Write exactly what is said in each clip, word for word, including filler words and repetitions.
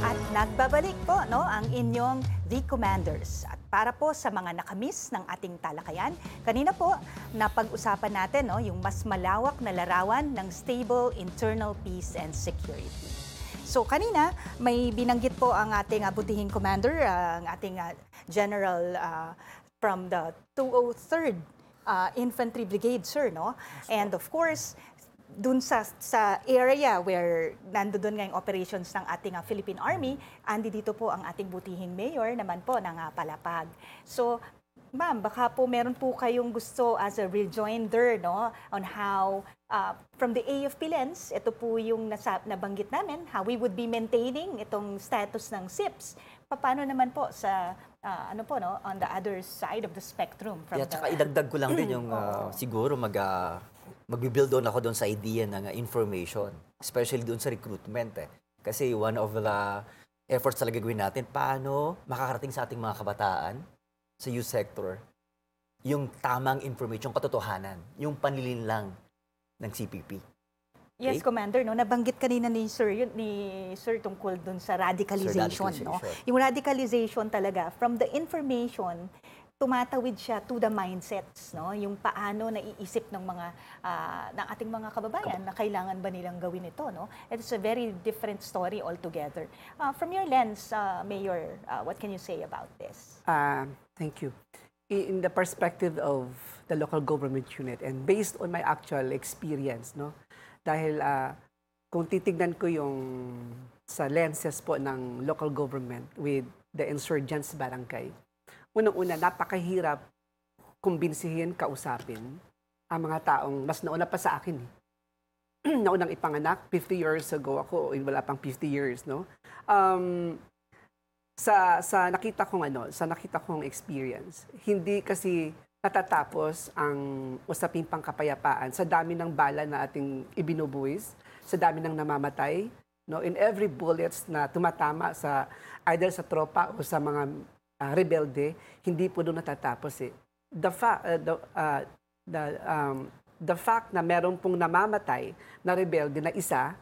At nagbabalik po no, ang inyong The Commanders. At para po sa mga nakamiss ng ating talakayan, kanina po napag-usapan natin no, yung mas malawak na larawan ng stable internal peace and security. So kanina may binanggit po ang ating uh, butihing commander, uh, ang ating uh, general uh, from the two oh third uh, Infantry Brigade, sir, no? And of course, dun sa sa area where nandoon nga yung operations ng ating uh, Philippine Army, andi dito po ang ating butihing mayor naman po ng uh, Palapag. So, ma'am, baka po meron po kayong gusto as a rejoinder no on how uh, from the A F P lens, ito po yung nasa, nabanggit namin, how we would be maintaining itong status ng S I P S. Paano naman po sa uh, ano po no on the other side of the spectrum from yeah, the... tsaka idagdag ko lang din yung uh, siguro mag uh, magbi-build on ako doon sa idea ng uh, information, especially doon sa recruitment eh. Kasi one of the efforts talaga gawin natin, paano makakarating sa ating mga kabataan sa youth sector yung tamang information, yung katotohanan, yung panlilinlang ng C P P. Yes, Okay? Commander, no, nabanggit kanina ni Sir yun, ni Sir tungkol dun sa radicalization, Sir, no. radicalization. Yung radicalization talaga from the information tumatawid siya to the mindsets, no? Yung paano naiisip ng mga uh, ng ating mga kababayan na kailangan ba nilang gawin ito, no? It's a very different story altogether. Uh, from your lens, uh, Mayor, uh, what can you say about this? Uh, thank you. In the perspective of the local government unit and based on my actual experience, no? Dahil uh, kung titignan ko yung sa lenses po ng local government with the insurgents barangay, unang-una, napakahirap kumbinsihin, kausapin ang mga taong mas nauna pa sa akin. Eh. Naunang ipanganak, fifty years ago ako, wala pang fifty years, no? Um, sa sa nakita kong ano, sa nakita kong experience, hindi kasi natatapos ang usaping pangkapayapaan sa dami ng bala na ating ibinubuwis, sa dami ng namamatay, no? In every bullets na tumatama sa either sa tropa o sa mga Uh, rebelde, hindi po doon natatapos eh. The fact, uh, the, uh, the, um, the fact na meron pong namamatay na rebelde na isa,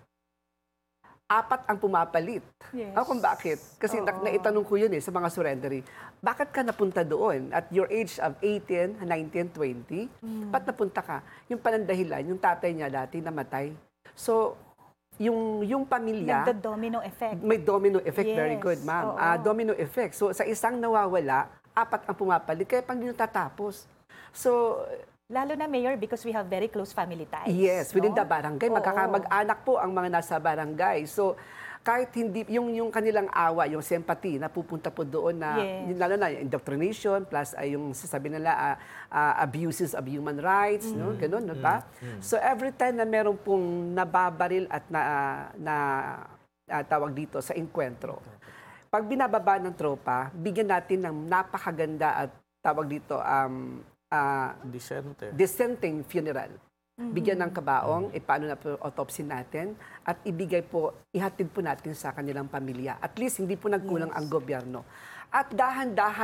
apat ang pumapalit. Yes. Ako kung bakit? Kasi na, naitanong ko yun eh sa mga surrendery. Bakit ka napunta doon at your age of eighteen, nineteen, twenty? Mm. Ba't napunta ka? Yung panandahilan, yung tatay niya dati namatay. So, yung yung pamilya nagdo-domino effect. May domino effect. Yes. Very good, ma'am. Uh, domino effect. So sa isang nawawala, apat ang pumapalit kaya pang hindi natatapos. So lalo na, Mayor, because we have very close family ties. Yes, no? within the barangay, magkakamag-anak po ang mga nasa barangay. So kahit hindi, yung, yung kanilang awa, yung sympathy, napupunta po doon na, yes. Lalo na yung indoctrination, plus ay yung sasabi nila, uh, uh, abuses of human rights, mm. no? Ganun, no ba? Mm. So every time na meron pong nababaril at na, uh, na uh, tawag dito sa enkwentro, pag binababa ng tropa, bigyan natin ng napakaganda at tawag dito, um, uh, Decente. dissenting funeral. Bigyan ng kabaong, mm-hmm. e paano na po autopsy natin, at ibigay po, ihatid po natin sa kanilang pamilya. At least, hindi po nagkulang yes. ang gobyerno. At dahan-dahan